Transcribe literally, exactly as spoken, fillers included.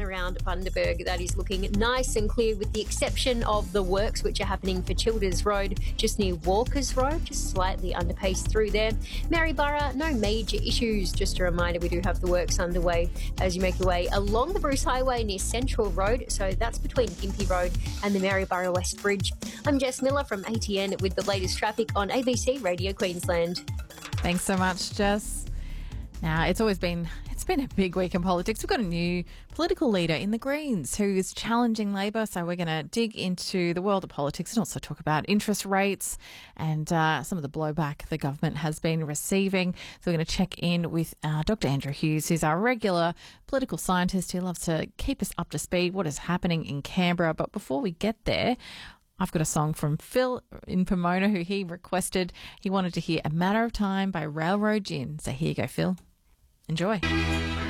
around Bundaberg, that is looking nice and clear with the exception of the works which are happening for Childers Road, just near Walkers Road, just slightly underpaced through there. Maryborough, no major issues. Just a reminder, we do have the works underway as you make your way along the Bruce Highway near Central Road, so that's between Gympie Road and the Maryborough West Bridge. I'm Jess Miller from A T N with the latest traffic on A B C Radio Queensland. Thanks so much, Jess. Now, it's always been it's been a big week in politics. We've got a new political leader in the Greens who is challenging Labor, so we're going to dig into the world of politics and also talk about interest rates and uh, some of the blowback the government has been receiving. So we're going to check in with uh, Doctor Andrew Hughes, who's our regular political scientist who loves to keep us up to speed what is happening in Canberra. But before we get there, I've got a song from Phil in Pomona who he requested. He wanted to hear A Matter of Time by Railroad Gin. So here you go, Phil. Enjoy.